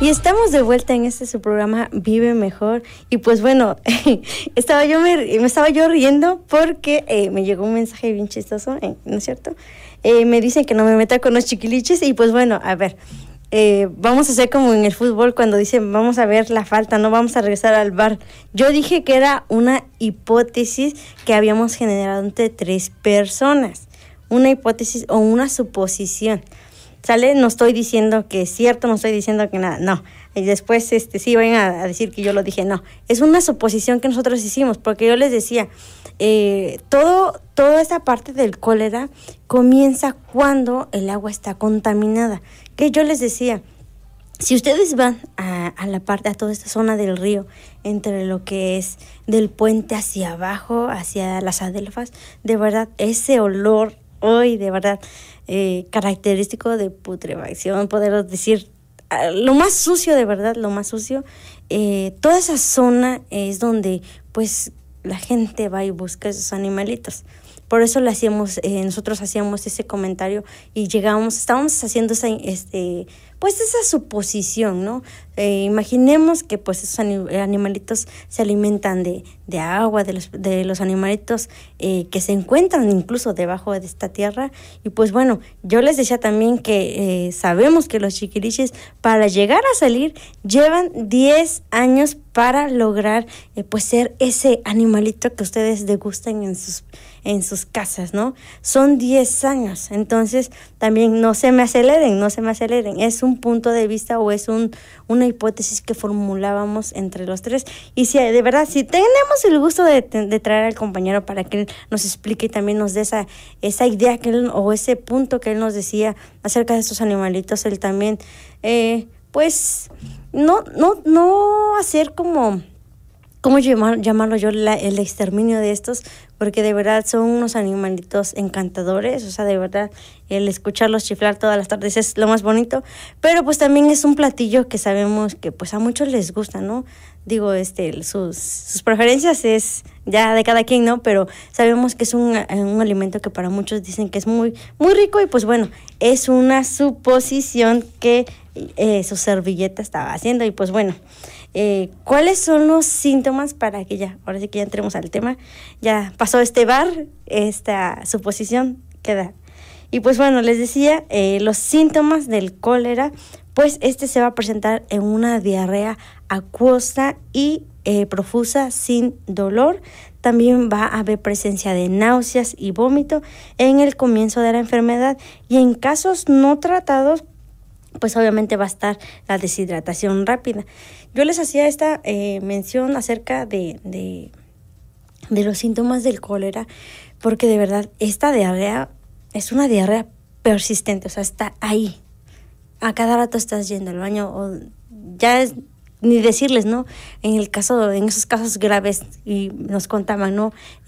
Y estamos de vuelta en este su programa Vive Mejor. Y pues bueno, me estaba yo riendo porque me llegó un mensaje bien chistoso, ¿no es cierto? Me dicen que no me meta con los chiquiliches y pues bueno, a ver, vamos a hacer como en el fútbol cuando dicen vamos a ver la falta, no vamos a regresar al VAR. Yo dije que era una hipótesis que habíamos generado entre 3 personas, una hipótesis o una suposición. ¿Sale? No estoy diciendo que es cierto, no estoy diciendo que nada, no. Y después sí van a decir que yo lo dije, no. Es una suposición que nosotros hicimos, porque yo les decía, toda esa parte del cólera comienza cuando el agua está contaminada. Que yo les decía, si ustedes van a la parte, a toda esta zona del río, entre lo que es del puente hacia abajo, hacia las adelfas, de verdad, ese olor hoy, de verdad, característico de putrefacción, poder decir, lo más sucio, de verdad, lo más sucio, toda esa zona es donde, pues, la gente va y busca esos animalitos. Por eso nosotros hacíamos ese comentario y estábamos haciendo esa suposición, ¿no? Imaginemos que pues esos animalitos se alimentan de agua, de los animalitos que se encuentran incluso debajo de esta tierra. Y pues bueno, yo les decía también que sabemos que los chiquiliches para llegar a salir llevan 10 años para lograr pues ser ese animalito que ustedes degustan en sus casas, ¿no? Son 10 años, entonces también no se me aceleren, es un punto de vista o es una hipótesis que formulábamos entre los 3, y si de verdad, si tenemos el gusto de traer al compañero para que él nos explique y también nos dé esa idea que él, o ese punto que él nos decía acerca de estos animalitos, él también, pues, no hacer como... ¿Cómo llamarlo yo? El exterminio de estos, porque de verdad son unos animalitos encantadores, o sea, de verdad, el escucharlos chiflar todas las tardes es lo más bonito, pero pues también es un platillo que sabemos que pues a muchos les gusta, ¿no? Digo, sus preferencias es ya de cada quien, ¿no? Pero sabemos que es un alimento que para muchos dicen que es muy, muy rico, y pues bueno, es una suposición que su servilleta estaba haciendo. Y pues bueno, ¿cuáles son los síntomas para que ahora sí que ya entremos al tema? Ya pasó esta suposición queda. Y pues bueno, les decía, los síntomas del cólera, pues se va a presentar en una diarrea acuosa y profusa sin dolor. También va a haber presencia de náuseas y vómito en el comienzo de la enfermedad, y en casos no tratados, pues obviamente va a estar la deshidratación rápida. Yo les hacía esta mención acerca de los síntomas del cólera, porque de verdad esta diarrea es una diarrea persistente, o sea, está ahí. A cada rato estás yendo al baño, o ya es ni decirles, ¿no? En esos casos graves, y nos contaban, ¿no?